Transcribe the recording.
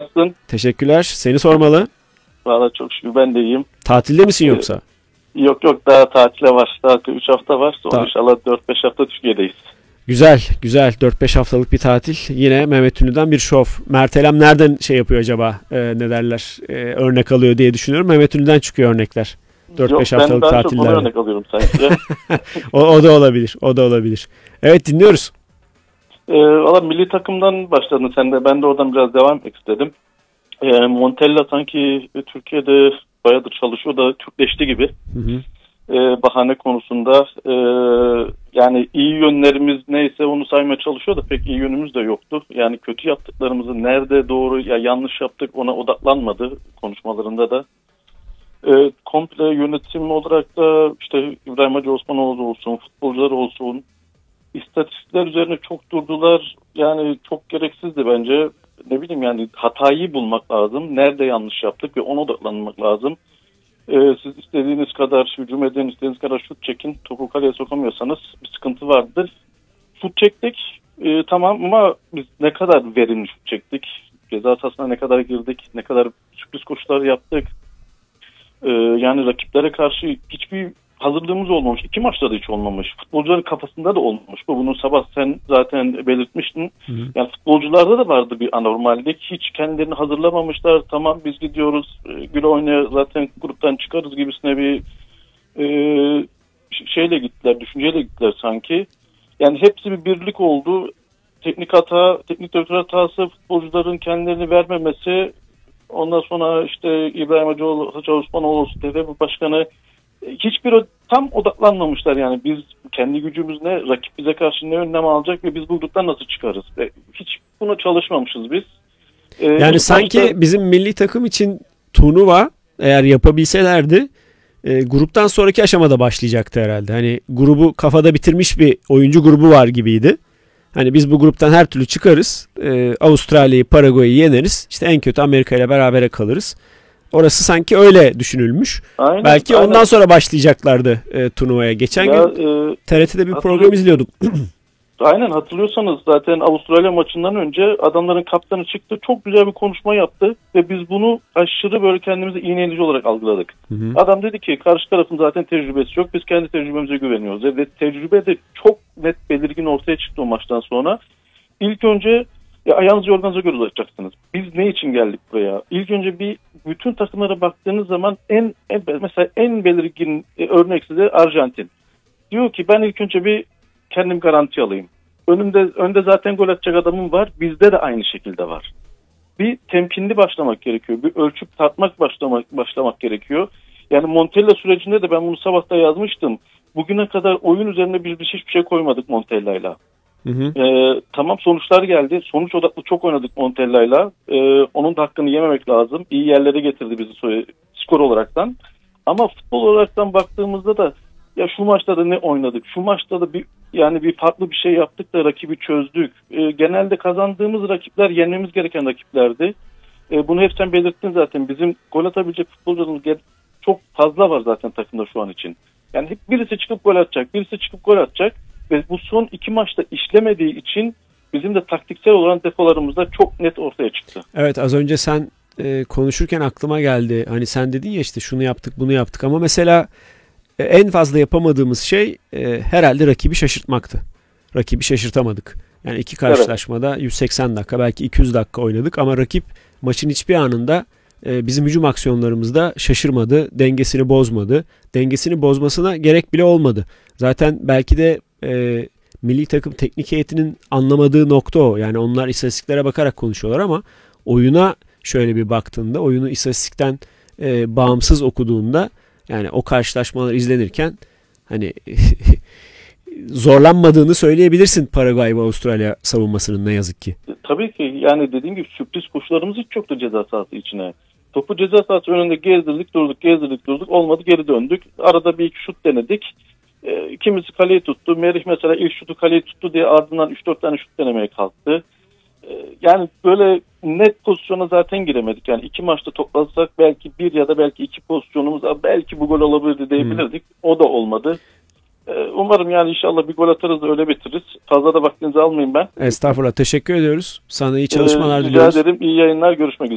Nasılsın? Teşekkürler. Seni sormalı. Valla çok şükür ben de iyiyim. Tatilde misin yoksa? Yok daha tatile var. Daha 3 hafta var. Sonra Ta- inşallah 4-5 hafta Türkiye'deyiz. Güzel, güzel. 4-5 haftalık bir tatil. Yine Mehmet Ünlü'den bir şov. Mert Elem nereden şey yapıyor acaba? Ne derler? Örnek alıyor diye düşünüyorum. Mehmet Ünlü'den çıkıyor örnekler. 4-5 Yok ben haftalık daha çok tatillerde. onu örnek alıyorum sanki. O da olabilir. O da olabilir. Evet, dinliyoruz. Valla milli takımdan başladın sen de. Ben de oradan biraz devam etmek istedim. Montella sanki Türkiye'de bayağıdır çalışıyor da Türkleşti gibi. Hı hı. Bahane konusunda yani iyi yönlerimiz neyse onu saymaya çalışıyor da pek iyi yönümüz de yoktu. Yani kötü yaptıklarımızı nerede doğru ya yanlış yaptık ona odaklanmadı konuşmalarında da. Komple yönetim olarak da işte İbrahim Hacı Osmanoğlu olsun, futbolcular olsun istatistikler üzerine çok durdular. Yani çok gereksizdi bence. Ne bileyim yani hatayı bulmak lazım. Nerede yanlış yaptık ve ona odaklanmak lazım. Siz istediğiniz kadar hücum edin, istediğiniz kadar şut çekin. Topu kaleye sokamıyorsanız bir sıkıntı vardır. Şut çektik tamam ama biz ne kadar verimli şut çektik? Ceza sahasına ne kadar girdik? Ne kadar sürpriz koşular yaptık? Yani rakiplere karşı hiçbir hazırlığımız olmamış. 2 maçta da hiç olmamış. Futbolcuların kafasında da olmamış. Bunu sabah sen zaten belirtmiştin. Hı hı. Yani futbolcularda da vardı bir anormallik. Hiç kendilerini hazırlamamışlar. Tamam biz gidiyoruz. Güle oynaya zaten gruptan çıkarız gibisine bir şeyle gittiler. Düşünceyle gittiler sanki. Yani hepsi bir birlik oldu. Teknik hata, teknik direktör hatası, futbolcuların kendilerini vermemesi. Ondan sonra işte İbrahim Hacı Osmanoğlu, TFF Başkanı hiçbir tam odaklanmamışlar yani biz kendi gücümüz ne, rakip bize karşı ne önlem alacak ve biz bu gruptan nasıl çıkarız? Hiç buna çalışmamışız biz. Yani sanki bizim milli takım için turnuva eğer yapabilselerdi gruptan sonraki aşamada başlayacaktı herhalde. Hani grubu kafada bitirmiş bir oyuncu grubu var gibiydi. Hani biz bu gruptan her türlü çıkarız. Avustralya'yı, Paraguay'ı yeneriz. İşte en kötü Amerika ile berabere kalırız. Orası sanki öyle düşünülmüş. Aynen, Belki aynen. ondan sonra başlayacaklardı turnuvaya. Geçen gün TRT'de bir program izliyordum. Aynen hatırlıyorsanız zaten Avustralya maçından önce adamların kaptanı çıktı. Çok güzel bir konuşma yaptı ve biz bunu aşırı böyle kendimizi iğneleyici olarak algıladık. Hı hı. Adam dedi ki karşı tarafın zaten tecrübesi yok. Biz kendi tecrübemize güveniyoruz. Ve tecrübe de çok net belirgin ortaya çıktı o maçtan sonra. İlk önce ayağınızı yorganınıza göre uzatacaksınız. Biz ne için geldik buraya? İlk önce bütün takımlara baktığınız zaman mesela en belirgin örnek size Arjantin. Diyor ki ben ilk önce kendim garanti alayım. Önde zaten gol atacak adamım var. Bizde de aynı şekilde var. Bir temkinli başlamak gerekiyor. Bir ölçüp tartmak başlamak gerekiyor. Yani Montella sürecinde de ben bunu sabah da yazmıştım. Bugüne kadar oyun üzerine biz hiçbir şey koymadık Montella'yla. Hı hı. Tamam sonuçlar geldi. Sonuç odaklı çok oynadık Montella'yla. Onun da hakkını yememek lazım. İyi yerlere getirdi bizi skor olaraktan. Ama futbol olaraktan baktığımızda da ya şu maçta da ne oynadık? Şu maçta da bir farklı bir şey yaptık da rakibi çözdük. Genelde kazandığımız rakipler yenmemiz gereken rakiplerdi. Bunu hep sen belirttin zaten. Bizim gol atabilecek futbolcularımız çok fazla var zaten takımda şu an için. Yani hep birisi çıkıp gol atacak, birisi çıkıp gol atacak. Ve bu son 2 maçta işlemediği için bizim de taktiksel olan defolarımız da çok net ortaya çıktı. Evet, az önce sen konuşurken aklıma geldi. Hani sen dedin ya işte şunu yaptık bunu yaptık ama mesela en fazla yapamadığımız şey herhalde rakibi şaşırtmaktı. Rakibi şaşırtamadık. Yani 2 karşılaşmada 180 dakika belki 200 dakika oynadık ama rakip maçın hiçbir anında bizim hücum aksiyonlarımızda şaşırmadı, dengesini bozmadı. Dengesini bozmasına gerek bile olmadı. Zaten belki de milli takım teknik heyetinin anlamadığı nokta o. Yani onlar istatistiklere bakarak konuşuyorlar ama oyuna şöyle bir baktığında, oyunu istatistikten bağımsız okuduğunda yani o karşılaşmalar izlenirken hani zorlanmadığını söyleyebilirsin Paraguay ve Avustralya savunmasının ne yazık ki. Tabii ki yani dediğim gibi sürpriz koşularımız hiç yoktu ceza sahası içine. Topu ceza sahası önünde gezdirdik durduk olmadı geri döndük. Arada bir iki şut denedik. Kimisi kaleyi tuttu. Merih mesela ilk şutu kaleyi tuttu diye ardından 3-4 tane şut denemeye kalktı. Yani böyle net pozisyona zaten giremedik. Yani 2 maçta toplasak belki 1 ya da belki 2 pozisyonumuz belki bu gol olabilirdi diyebilirdik. O da olmadı. Umarım yani inşallah bir gol atarız da öyle bitiririz. Fazla da vaktinizi almayayım ben. Estağfurullah. Teşekkür ediyoruz. Sana iyi çalışmalar diliyoruz. Rica ederim. İyi yayınlar. Görüşmek üzere.